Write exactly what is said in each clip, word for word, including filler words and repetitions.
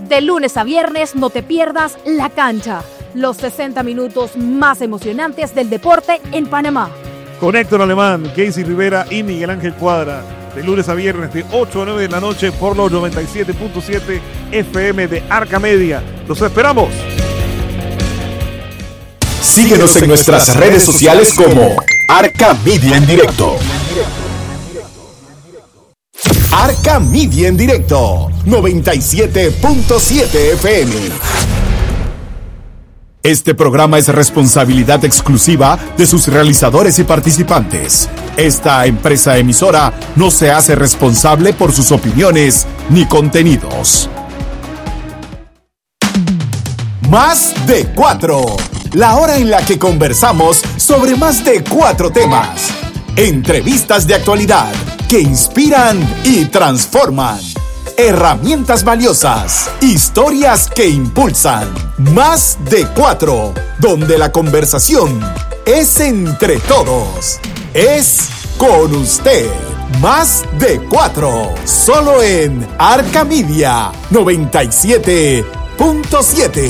De lunes a viernes no te pierdas La Cancha, los sesenta minutos más emocionantes del deporte en Panamá. Con Héctor Alemán, Casey Rivera y Miguel Ángel Cuadra. De lunes a viernes de ocho a nueve de la noche por los noventa y siete punto siete F M de Arca Media. ¡Los esperamos! Síguenos en nuestras redes sociales como Arca Media en Directo. Arca Media en Directo, noventa y siete punto siete F M. Este programa es responsabilidad exclusiva de sus realizadores y participantes. Esta empresa emisora no se hace responsable por sus opiniones ni contenidos. Más de cuatro. La hora en la que conversamos sobre más de cuatro temas. Entrevistas de actualidad que inspiran y transforman. Herramientas valiosas, historias que impulsan. Más de cuatro, donde la conversación es entre todos. Es con usted. Más de cuatro, solo en Arca Media noventa y siete punto siete.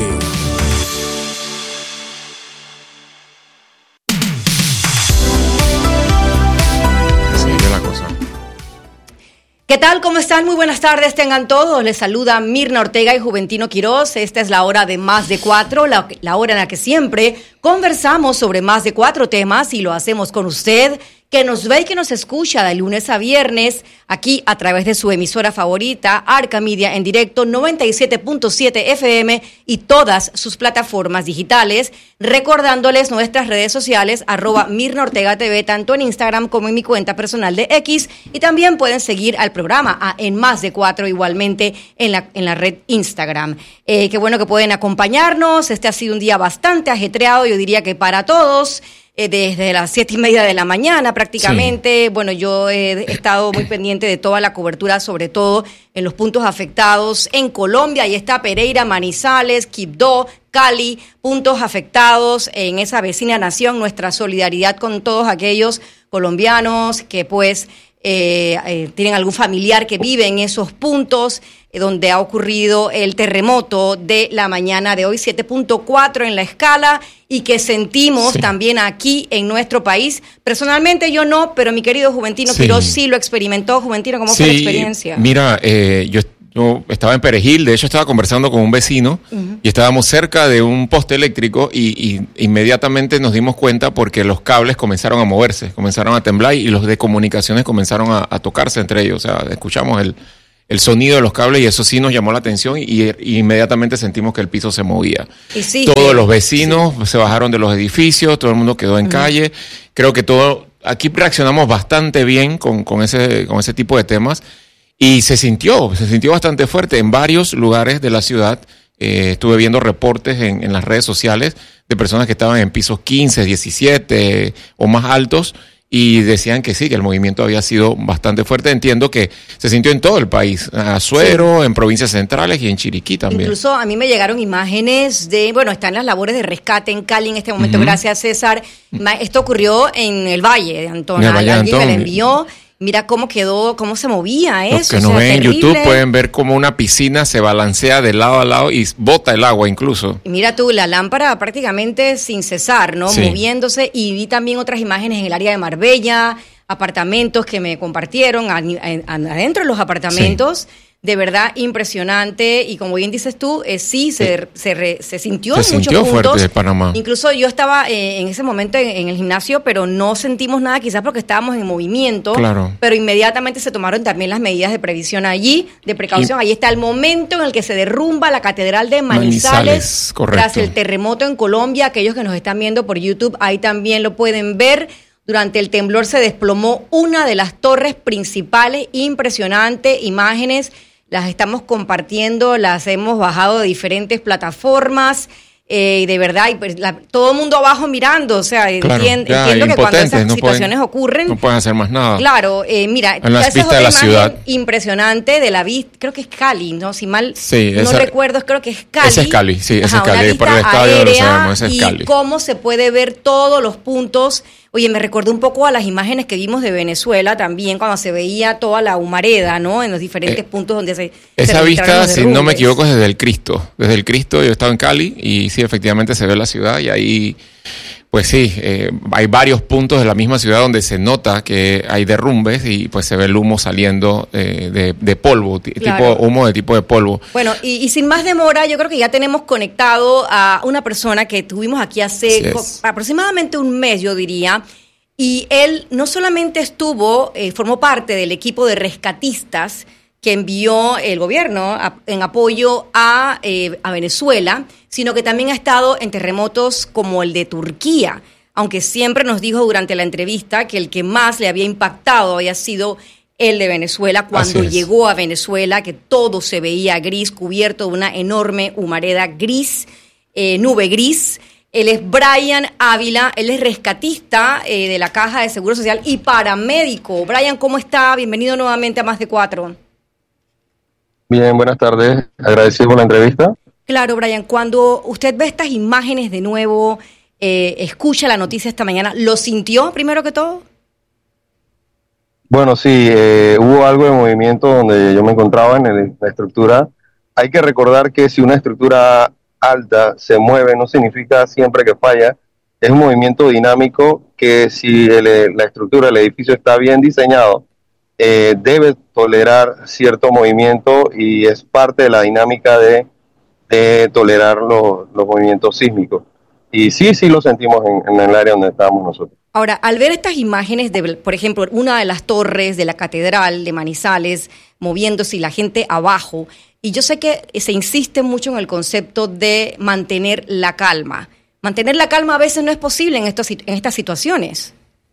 ¿Qué tal? ¿Cómo están? Muy buenas tardes, tengan todos. Les saluda Mirna Ortega y Juventino Quiroz. Esta es la hora de Más de Cuatro, la, la hora en la que siempre conversamos sobre más de cuatro temas y lo hacemos con usted, que nos ve y que nos escucha de lunes a viernes aquí a través de su emisora favorita, Arca Media en Directo, noventa y siete punto siete F M y todas sus plataformas digitales, recordándoles nuestras redes sociales, arroba Mirna Ortega T V, tanto en Instagram como en mi cuenta personal de X, y también pueden seguir al programa a, en Más de Cuatro igualmente en la, en la red Instagram. Eh, qué bueno que pueden acompañarnos. Este ha sido un día bastante ajetreado, yo diría que para todos. Eh, desde las siete y media de la mañana prácticamente. Sí. Bueno, yo he estado muy pendiente de toda la cobertura, sobre todo en los puntos afectados en Colombia. Ahí está Pereira, Manizales, Quibdó, Cali, puntos afectados en esa vecina nación. Nuestra solidaridad con todos aquellos colombianos que pues eh, eh, tienen algún familiar que vive en esos puntos eh, donde ha ocurrido el terremoto de la mañana de hoy, siete punto cuatro en la escala, y que sentimos sí. también aquí en nuestro país. Personalmente yo no, pero mi querido Juventino sí. Quiroz sí lo experimentó. Juventino, ¿cómo sí, fue la experiencia? Mira, eh, yo, yo estaba en Perejil, de hecho estaba conversando con un vecino uh-huh. y estábamos cerca de un poste eléctrico y, y inmediatamente nos dimos cuenta porque los cables comenzaron a moverse, comenzaron a temblar y los de comunicaciones comenzaron a, a tocarse entre ellos. O sea, escuchamos el... el sonido de los cables y eso sí nos llamó la atención y, y inmediatamente sentimos que el piso se movía. Y sí, todos que, los vecinos sí. se bajaron de los edificios, todo el mundo quedó en uh-huh. calle. Creo que todo aquí reaccionamos bastante bien con, con, ese, con ese tipo de temas y se sintió, se sintió bastante fuerte en varios lugares de la ciudad. Eh, estuve viendo reportes en, en las redes sociales de personas que estaban en pisos quince, diecisiete o más altos. Y decían que sí, que el movimiento había sido bastante fuerte. Entiendo que se sintió en todo el país, en Azuero, sí. en provincias centrales y en Chiriquí también. Incluso a mí me llegaron imágenes de, bueno, están las labores de rescate en Cali en este momento, uh-huh. gracias César. Esto ocurrió en el Valle de Antón. Alguien me lo envió. Mira cómo quedó, cómo se movía eso. Los que nos o sea, ven terrible. En YouTube pueden ver cómo una piscina se balancea de lado a lado y bota el agua incluso. Y mira tú, la lámpara prácticamente sin cesar, ¿no? Sí. Moviéndose. Y vi también otras imágenes en el área de Marbella, apartamentos que me compartieron, adentro de los apartamentos. Sí. De verdad impresionante y como bien dices tú, eh, sí se, se, re, se sintió se en muchos sintió puntos. Fuerte de Panamá. Incluso yo estaba eh, en ese momento en, en el gimnasio, pero no sentimos nada, quizás porque estábamos en movimiento. Claro. Pero inmediatamente se tomaron también las medidas de previsión allí, de precaución. Y, ahí está el momento en el que se derrumba la Catedral de Manizales, Manizales tras el terremoto en Colombia. Aquellos que nos están viendo por YouTube, ahí también lo pueden ver. Durante el temblor se desplomó una de las torres principales, impresionante, imágenes. Las estamos compartiendo, las hemos bajado de diferentes plataformas eh, y de verdad, y pues, la, todo el mundo abajo mirando, o sea, claro, entiendo, ya, entiendo que cuando esas no situaciones pueden, ocurren... No pueden hacer más nada. Claro, eh, mira, en las esa es vistas otra de la imagen ciudad. Impresionante de la vista, creo que es Cali, ¿no? Si mal sí, no esa, recuerdo, creo que es Cali. Esa es Cali, sí, esa Ajá, es Cali, por el estadio lo sabemos, esa es y Cali. Cómo se puede ver todos los puntos. Oye, me recordó un poco a las imágenes que vimos de Venezuela también, cuando se veía toda la humareda, ¿no? En los diferentes eh, puntos donde se... Esa se vista, si no me equivoco, es desde el Cristo. Desde el Cristo yo estaba en Cali y sí, efectivamente se ve la ciudad y ahí... Pues sí, eh, hay varios puntos de la misma ciudad donde se nota que hay derrumbes y pues se ve el humo saliendo eh, de, de polvo, t- claro. tipo humo de tipo de polvo. Bueno, y, y sin más demora, yo creo que ya tenemos conectado a una persona que tuvimos aquí hace co- aproximadamente un mes, yo diría, y él no solamente estuvo, eh, formó parte del equipo de rescatistas que envió el gobierno a, en apoyo a, eh, a Venezuela, sino que también ha estado en terremotos como el de Turquía, aunque siempre nos dijo durante la entrevista que el que más le había impactado había sido el de Venezuela, cuando llegó a Venezuela, que todo se veía gris, cubierto de una enorme humareda gris, eh, nube gris. Él es Brian Ávila, él es rescatista eh, de la Caja de Seguro Social y paramédico. Brian, ¿cómo está? Bienvenido nuevamente a Más de Cuatro. Bien, buenas tardes. Agradecido por la entrevista. Claro, Brian, cuando usted ve estas imágenes de nuevo, eh, escucha la noticia esta mañana, ¿lo sintió primero que todo? Bueno, sí, eh, hubo algo de movimiento donde yo me encontraba en el, la estructura. Hay que recordar que si una estructura alta se mueve, no significa siempre que falla. Es un movimiento dinámico que si el, la estructura, el edificio está bien diseñado, eh, debe tolerar cierto movimiento y es parte de la dinámica de, de tolerar los, los movimientos sísmicos. Y sí, sí lo sentimos en, en el área donde estábamos nosotros. Ahora, al ver estas imágenes, de, por ejemplo, una de las torres de la Catedral de Manizales moviéndose y la gente abajo, y yo sé que se insiste mucho en el concepto de mantener la calma. Mantener la calma a veces no es posible en, estos, en estas situaciones.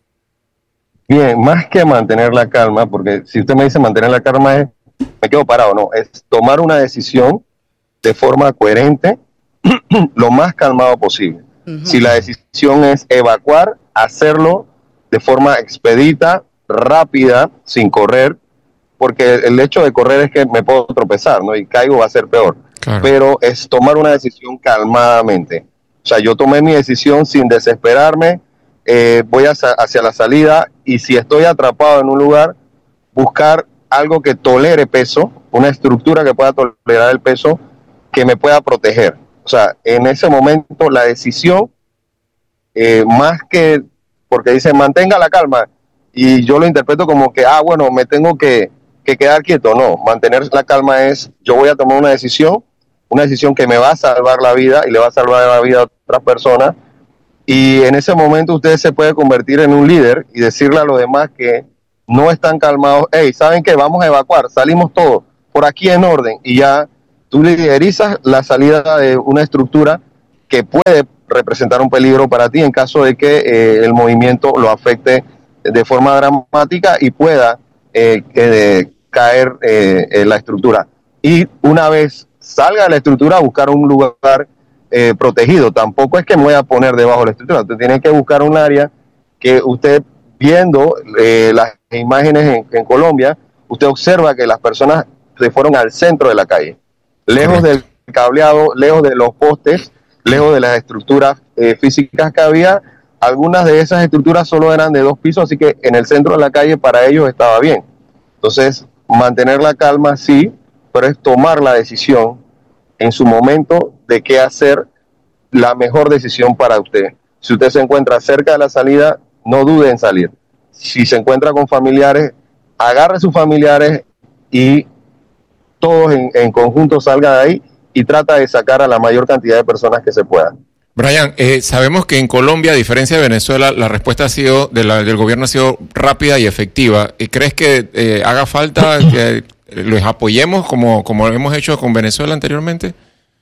Bien, más que mantener la calma, porque si usted me dice mantener la calma es, me quedo parado, no, es tomar una decisión de forma coherente, lo más calmado posible. Uh-huh. Si la decisión es evacuar, hacerlo de forma expedita, rápida, sin correr, porque el hecho de correr es que me puedo tropezar, ¿no? Y caigo, va a ser peor. Claro. Pero es tomar una decisión calmadamente. O sea, yo tomé mi decisión sin desesperarme, eh, voy hacia, hacia la salida, y si estoy atrapado en un lugar, buscar algo que tolere peso, una estructura que pueda tolerar el peso, que me pueda proteger. O sea, en ese momento la decisión, eh, más que, porque dice mantenga la calma, y yo lo interpreto como que, ah, bueno, me tengo que, que quedar quieto. No, mantener la calma es, yo voy a tomar una decisión, una decisión que me va a salvar la vida y le va a salvar la vida a otras personas, y en ese momento usted se puede convertir en un líder y decirle a los demás que no están calmados, hey, ¿saben qué? Vamos a evacuar, salimos todos, por aquí en orden, y ya tú liderizas la salida de una estructura que puede representar un peligro para ti en caso de que eh, el movimiento lo afecte de forma dramática y pueda eh, eh, caer eh, en la estructura. Y una vez salga de la estructura, buscar un lugar eh, protegido. Tampoco es que me voy a poner debajo de la estructura. Usted tiene que buscar un área que usted, viendo eh, las imágenes en, en Colombia, usted observa que las personas se fueron al centro de la calle, lejos Correcto. del cableado, lejos de los postes, lejos de las estructuras eh, físicas que había. Algunas de esas estructuras solo eran de dos pisos, así que en el centro de la calle para ellos estaba bien. Entonces, mantener la calma sí, pero es tomar la decisión en su momento de qué hacer, la mejor decisión para usted. Si usted se encuentra cerca de la salida, no dude en salir. Si se encuentra con familiares, agarre a sus familiares y todos en, en conjunto salgan de ahí y trata de sacar a la mayor cantidad de personas que se pueda. Brian, eh, sabemos que en Colombia, a diferencia de Venezuela, la respuesta ha sido de la, del gobierno ha sido rápida y efectiva. ¿Crees que eh, haga falta que les apoyemos como, como lo hemos hecho con Venezuela anteriormente?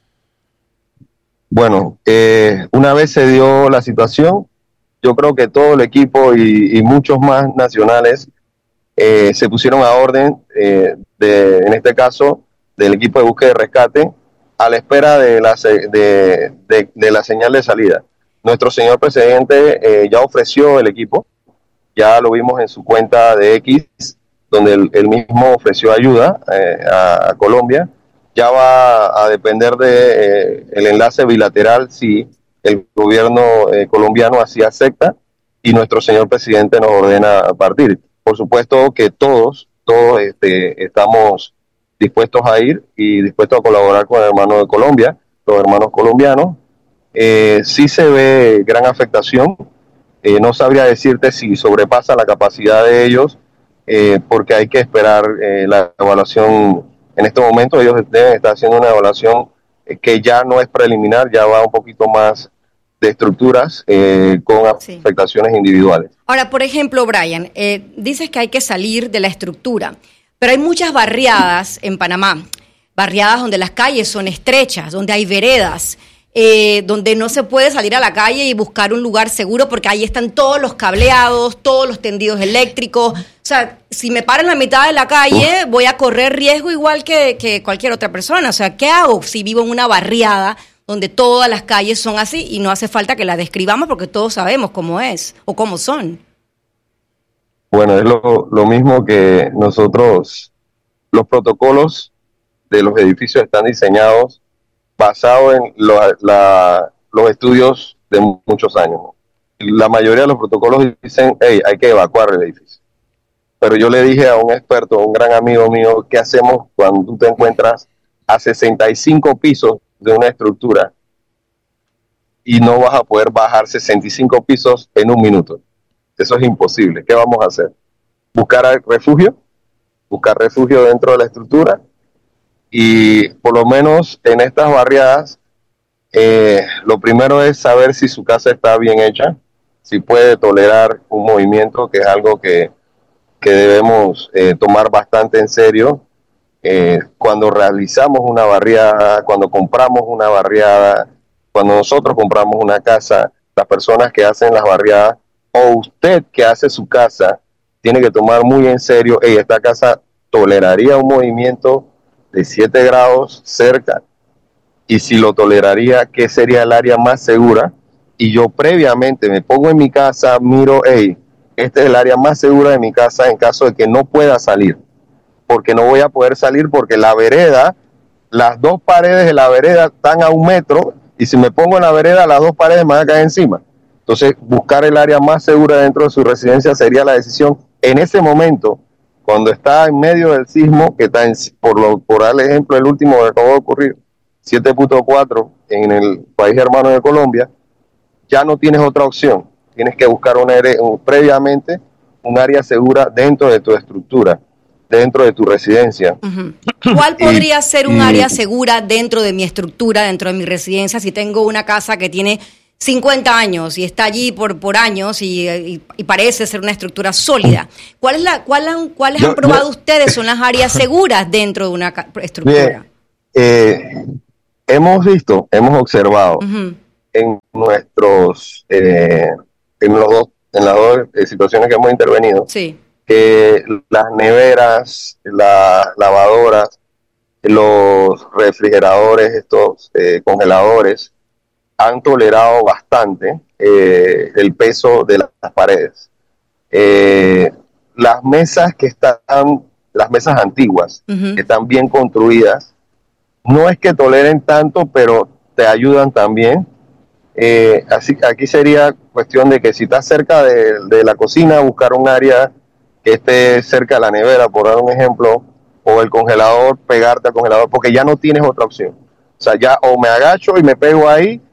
Bueno, eh, una vez se dio la situación, yo creo que todo el equipo y, y muchos más nacionales eh, se pusieron a orden, eh, de, en este caso, del equipo de búsqueda y rescate, a la espera de la, de, de, de la señal de salida. Nuestro señor presidente eh, ya ofreció el equipo, ya lo vimos en su cuenta de X, donde él, él mismo ofreció ayuda eh, a, a Colombia. Ya va a depender de eh, el enlace bilateral si el gobierno eh, colombiano así acepta, y nuestro señor presidente nos ordena partir. Por supuesto que todos, todos este, estamos dispuestos a ir y dispuestos a colaborar con el hermano de Colombia, los hermanos colombianos. Eh, sí se ve gran afectación, eh, no sabría decirte si sobrepasa la capacidad de ellos, eh, porque hay que esperar eh, la evaluación. En este momento ellos deben estar haciendo una evaluación eh, que ya no es preliminar, ya va un poquito más de estructuras eh, con afectaciones sí. individuales. Ahora, por ejemplo, Brian, eh, dices que hay que salir de la estructura, pero hay muchas barriadas en Panamá, barriadas donde las calles son estrechas, donde hay veredas, eh, donde no se puede salir a la calle y buscar un lugar seguro porque ahí están todos los cableados, todos los tendidos eléctricos. O sea, si me paro en la mitad de la calle, voy a correr riesgo igual que, que cualquier otra persona. O sea, ¿qué hago si vivo en una barriada donde todas las calles son así y no hace falta que las describamos porque todos sabemos cómo es o cómo son? Bueno, es lo, lo mismo que nosotros, los protocolos de los edificios están diseñados basados en lo, la, los estudios de muchos años. La mayoría de los protocolos dicen, hey, hay que evacuar el edificio. Pero yo le dije a un experto, a un gran amigo mío, ¿qué hacemos cuando tú te encuentras a sesenta y cinco pisos de una estructura y no vas a poder bajar sesenta y cinco pisos en un minuto? Eso es imposible. ¿Qué vamos a hacer? Buscar refugio, buscar refugio dentro de la estructura, y por lo menos en estas barriadas, eh, lo primero es saber si su casa está bien hecha, si puede tolerar un movimiento, que es algo que, que debemos eh, tomar bastante en serio. Eh, cuando realizamos una barriada, cuando compramos una barriada, cuando nosotros compramos una casa, las personas que hacen las barriadas, o usted que hace su casa, tiene que tomar muy en serio, hey, esta casa toleraría un movimiento de siete grados cerca, y si lo toleraría, ¿qué sería el área más segura? Y yo previamente me pongo en mi casa, miro, hey, este es el área más segura de mi casa en caso de que no pueda salir, porque no voy a poder salir porque la vereda, las dos paredes de la vereda están a un metro, y si me pongo en la vereda, las dos paredes me van a caer encima. Entonces, buscar el área más segura dentro de su residencia sería la decisión en ese momento, cuando está en medio del sismo, que está en, por, lo, por dar el ejemplo, el último que acabó de ocurrir, siete punto cuatro en el país hermano de Colombia, ya no tienes otra opción. Tienes que buscar una, un, previamente un área segura dentro de tu estructura, dentro de tu residencia. Uh-huh. ¿Cuál podría y, ser un y, área segura dentro de mi estructura, dentro de mi residencia, si tengo una casa que tiene cincuenta años y está allí por, por años y, y, y parece ser una estructura sólida? ¿Cuál es la, cuál han, ¿Cuáles yo, han probado yo, ustedes son las áreas seguras dentro de una estructura? Bien, eh, hemos visto, hemos observado uh-huh. en nuestros, eh, en, los dos, en las dos eh, situaciones que hemos intervenido, sí. que las neveras, las lavadoras, los refrigeradores, estos eh, congeladores, han tolerado bastante eh, el peso de las paredes. Eh, las mesas que están, las mesas antiguas, uh-huh. que están bien construidas, no es que toleren tanto, pero te ayudan también. Eh, así aquí sería cuestión de que si estás cerca de, de la cocina, buscar un área que esté cerca de la nevera, por dar un ejemplo, o el congelador, pegarte al congelador, porque ya no tienes otra opción. O sea, ya o me agacho y me pego ahí,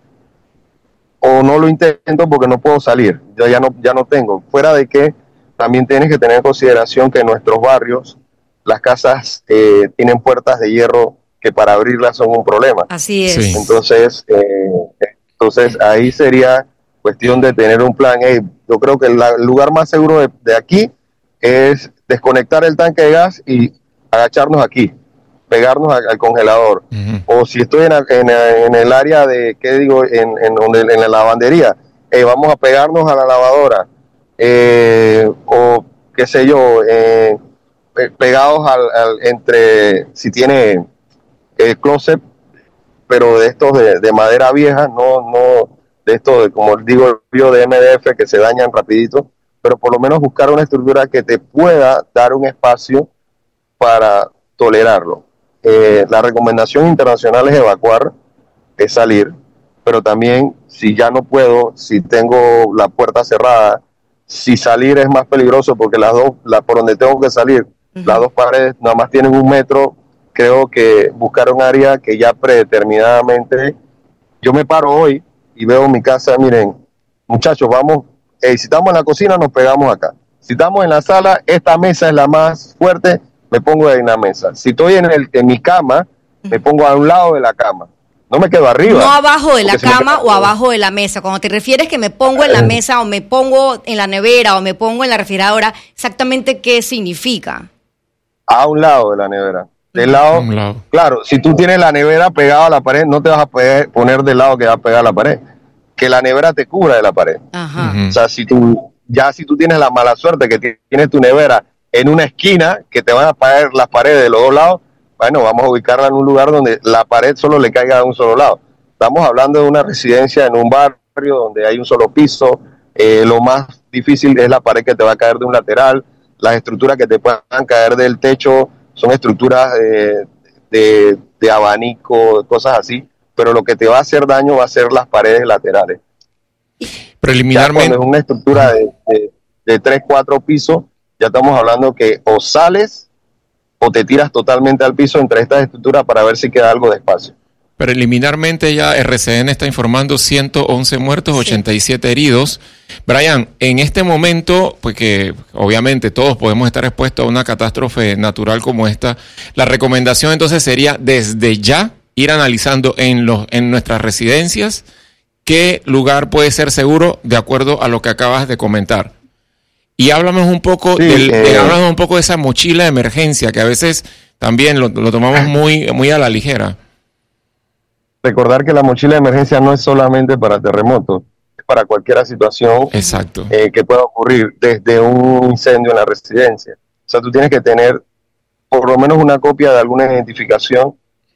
o no lo intento porque no puedo salir, yo ya no, ya no tengo. Fuera de que también tienes que tener en consideración que en nuestros barrios las casas eh, tienen puertas de hierro que para abrirlas son un problema. Así es. Sí. Entonces, eh, entonces ahí sería cuestión de tener un plan. Hey, yo creo que el, el lugar más seguro de, de aquí es desconectar el tanque de gas y agacharnos aquí, pegarnos al, al congelador. Uh-huh. O si estoy en, en, en el área de, ¿qué digo? En, en, donde, en la lavandería, eh, vamos a pegarnos a la lavadora. Eh, o qué sé yo, eh, pegados al, al, entre, si tiene eh, closet, pero de estos de, de madera vieja, no, no de estos, de, como digo yo, de M D F que se dañan rapidito, pero por lo menos buscar una estructura que te pueda dar un espacio para tolerarlo. Eh, la recomendación internacional es evacuar, es salir, pero también si ya no puedo, si tengo la puerta cerrada, Si salir es más peligroso porque las dos, la, por donde tengo que salir, uh-huh. las dos paredes nada más tienen un metro. Creo que buscar un área que ya predeterminadamente, yo me paro hoy y veo mi casa, miren, muchachos, vamos, eh, si estamos en la cocina nos pegamos acá. Si estamos en la sala, esta mesa es la más fuerte, me pongo en la mesa. Si estoy en, el, en mi cama, me pongo a un lado de la cama. No me quedo arriba. No abajo de la cama o abajo de la mesa. Cuando te refieres que me pongo en la mesa o me pongo en la nevera o me pongo en la refrigeradora, ¿exactamente qué significa? A un lado de la nevera. Del lado, lado, claro, si tú tienes la nevera pegada a la pared, no te vas a poner del lado que va a pegar a la pared. Que la nevera te cubra de la pared. Ajá. Uh-huh. O sea, si tú, ya si tú tienes la mala suerte que tienes tu nevera en una esquina, que te van a caer las paredes de los dos lados, bueno, vamos a ubicarla en un lugar donde la pared solo le caiga de un solo lado. Estamos hablando de una residencia en un barrio donde hay un solo piso. Eh, lo más difícil es la pared que te va a caer de un lateral. Las estructuras que te puedan caer del techo son estructuras de, de, de abanico, cosas así. Pero lo que te va a hacer daño va a ser las paredes laterales. Preliminarmente. Ya cuando es una estructura de, de, de tres, cuatro pisos, ya estamos hablando que o sales o te tiras totalmente al piso entre estas estructuras para ver si queda algo de espacio. Preliminarmente ya R C N está informando ciento once muertos, sí. ochenta y siete heridos. Brian, en este momento, pues que obviamente todos podemos estar expuestos a una catástrofe natural como esta, la recomendación entonces sería desde ya ir analizando en, los, en nuestras residencias qué lugar puede ser seguro de acuerdo a lo que acabas de comentar. Y háblanos un poco, sí, del, eh, de, háblanos un poco de esa mochila de emergencia, que a veces también lo, lo tomamos muy, muy a la ligera. Recordar que la mochila de emergencia no es solamente para terremotos, es para cualquier situación Exacto. Eh, que pueda ocurrir, desde un incendio en la residencia. O sea, tú tienes que tener por lo menos una copia de alguna identificación,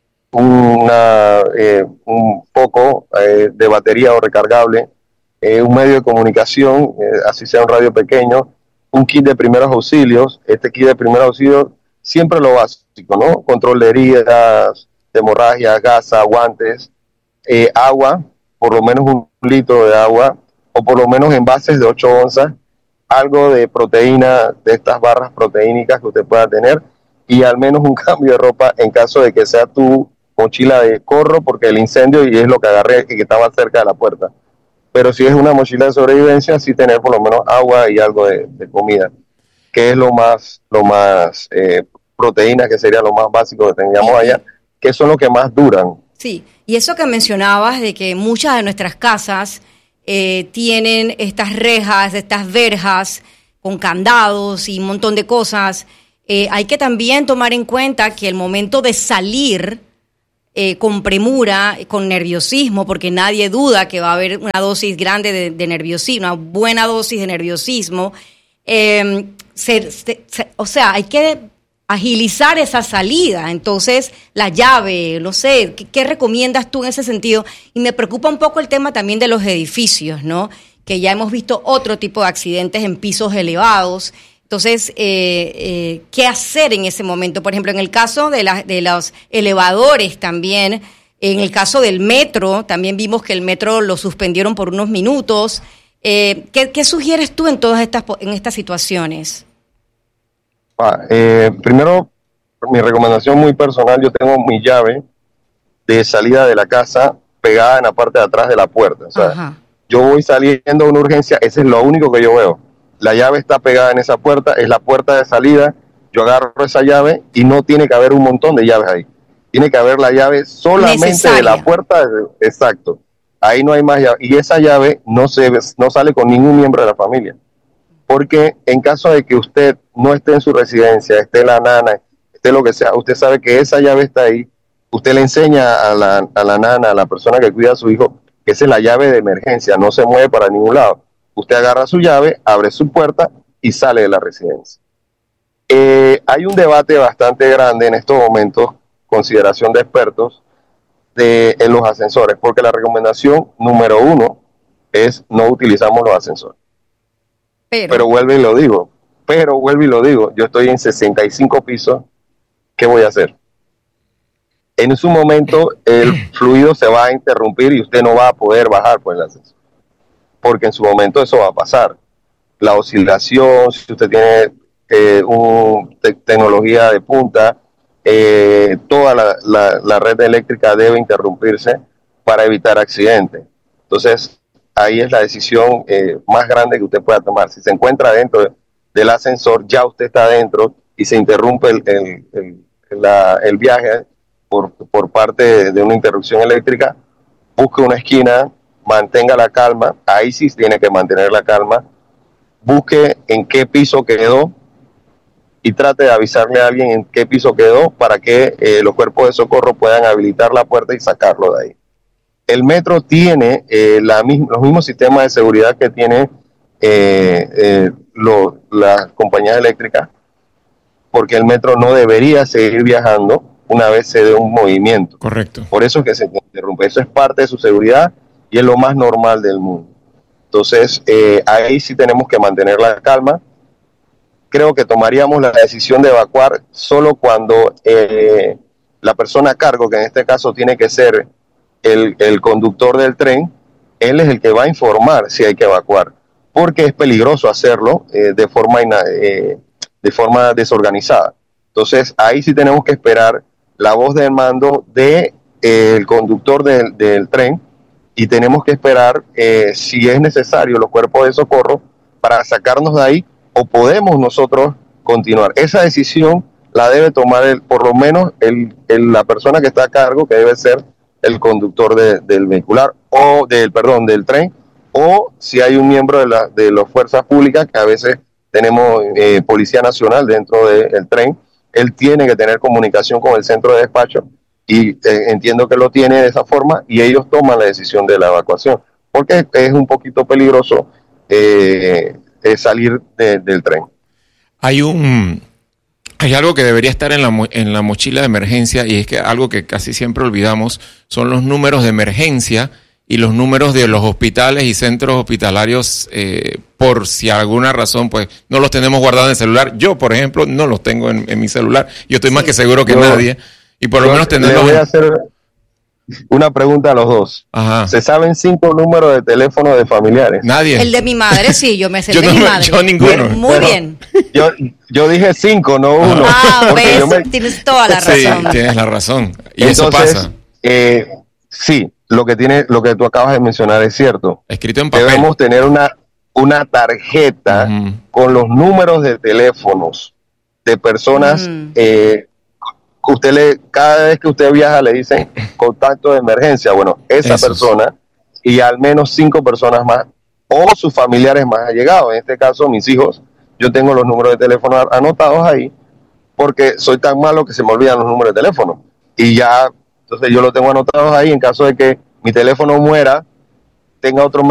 una, eh, un poco eh, de batería o recargable, Eh, un medio de comunicación, eh, así sea un radio pequeño, un kit de primeros auxilios. Este kit de primeros auxilios, siempre lo básico, ¿no? Control de heridas, de hemorragias, gasa, guantes, eh, agua, por lo menos un litro de agua, o por lo menos envases de ocho onzas, algo de proteína, de estas barras proteínicas que usted pueda tener, y al menos un cambio de ropa en caso de que sea tu mochila de corro, porque el incendio, y es lo que agarré, que estaba cerca de la puerta. Pero si es una mochila de sobrevivencia, sí tener por lo menos agua y algo de, de comida, que es lo más, lo más eh, proteína, que sería lo más básico que tengamos allá, que son los que más duran. Sí, y eso que mencionabas de que muchas de nuestras casas eh, tienen estas rejas, estas verjas con candados y un montón de cosas, eh, hay que también tomar en cuenta que el momento de salir Eh, con premura, con nerviosismo, porque nadie duda que va a haber una dosis grande de, de nerviosismo, una buena dosis de nerviosismo. Eh, se, se, se, o sea, hay que agilizar esa salida. Entonces, la llave, no sé, ¿qué, qué recomiendas tú en ese sentido? Y me preocupa un poco el tema también de los edificios, ¿no? Que ya hemos visto otro tipo de accidentes en pisos elevados. Entonces, eh, eh, ¿qué hacer en ese momento? Por ejemplo, en el caso de, la, de los elevadores también, en el caso del metro, también vimos que el metro lo suspendieron por unos minutos. Eh, ¿qué, ¿Qué sugieres tú en todas estas, en estas situaciones? Ah, eh, primero, mi recomendación muy personal, yo tengo mi llave de salida de la casa pegada en la parte de atrás de la puerta. O sea, Ajá. yo voy saliendo de una urgencia, ese es lo único que yo veo. La llave está pegada en esa puerta, es la puerta de salida, yo agarro esa llave y no tiene que haber un montón de llaves ahí. Tiene que haber la llave solamente Necesaria. de la puerta, exacto. Ahí no hay más llave. Y esa llave no, se, no sale con ningún miembro de la familia. Porque en caso de que usted no esté en su residencia, esté la nana, esté lo que sea, usted sabe que esa llave está ahí, usted le enseña a la, a la nana, a la persona que cuida a su hijo, que esa es la llave de emergencia, no se mueve para ningún lado. Usted agarra su llave, abre su puerta y sale de la residencia. Eh, hay un debate bastante grande en estos momentos, consideración de expertos, de, en los ascensores, porque la recomendación número uno es no utilizamos los ascensores. Pero, pero vuelvo y lo digo, pero vuelvo y lo digo, yo estoy en sesenta y cinco pisos, ¿qué voy a hacer? En su momento el fluido se va a interrumpir y usted no va a poder bajar por el ascensor, porque en su momento eso va a pasar. la oscilación, si usted tiene eh, un, te- tecnología de punta, eh, toda la, la, la red eléctrica debe interrumpirse para evitar accidentes. Entonces, ahí es la decisión eh, más grande que usted pueda tomar. Si se encuentra dentro de, del ascensor, ya usted está dentro y se interrumpe el, el, el, la, el viaje por, por parte de, de una interrupción eléctrica, busque una esquina, mantenga la calma, ahí sí tiene que mantener la calma, busque en qué piso quedó y trate de avisarle a alguien en qué piso quedó para que eh, los cuerpos de socorro puedan habilitar la puerta y sacarlo de ahí. El metro tiene eh, la misma, los mismos sistemas de seguridad que tiene eh, eh, lo, las compañías eléctricas, porque el metro no debería seguir viajando una vez se dé un movimiento. Correcto. Por eso es que se interrumpe. Eso es parte de su seguridad y es lo más normal del mundo. Entonces, eh, ahí sí tenemos que mantener la calma. Creo que tomaríamos la decisión de evacuar solo cuando eh, la persona a cargo, que en este caso tiene que ser el, el conductor del tren, él es el que va a informar si hay que evacuar, porque es peligroso hacerlo eh, de forma ina, eh, de forma desorganizada. Entonces, ahí sí tenemos que esperar la voz del mando del de, eh, conductor del, del tren, y tenemos que esperar eh, si es necesario los cuerpos de socorro para sacarnos de ahí, o podemos nosotros continuar. Esa decisión la debe tomar el, por lo menos el, el, la persona que está a cargo, que debe ser el conductor de, del vehicular, o del, perdón, del tren, o si hay un miembro de, la, de las fuerzas públicas, que a veces tenemos eh, Policía Nacional dentro del tren, él tiene que tener comunicación con el centro de despacho, y eh, entiendo que lo tiene de esa forma, y ellos toman la decisión de la evacuación, porque es un poquito peligroso eh, eh, salir de, del tren. Hay un... Hay algo que debería estar en la, mo- en la mochila de emergencia, y es que algo que casi siempre olvidamos son los números de emergencia y los números de los hospitales y centros hospitalarios, eh, por si alguna razón pues no los tenemos guardados en el celular. Yo, por ejemplo, no los tengo en, en mi celular. Yo estoy más que seguro que Yo- nadie. Y por lo Yo menos tenerlos le voy en- a hacer una pregunta a los dos. Ajá. ¿Se saben cinco números de teléfono de familiares? Nadie. El de mi madre, sí, yo me sé el Yo de no mi me- madre. yo ninguno. Muy Bueno, bien. Yo, yo dije cinco, no uno. Ah, porque ves, yo me- tienes toda la Sí, razón. tienes la razón. Y Entonces, eso pasa. eh, sí, lo que tiene, lo que tú acabas de mencionar es cierto. Escrito en papel. Debemos tener una, una tarjeta Ujú. con los números de teléfonos de personas Mm. eh, que usted le, cada vez que usted viaja le dicen contacto de emergencia. Bueno, esa Esos. persona y al menos cinco personas más o sus familiares más allegados. En este caso, mis hijos, yo tengo los números de teléfono a- anotados ahí porque soy tan malo que se me olvidan los números de teléfono. Y ya, entonces yo los tengo anotados ahí en caso de que mi teléfono muera, tenga otro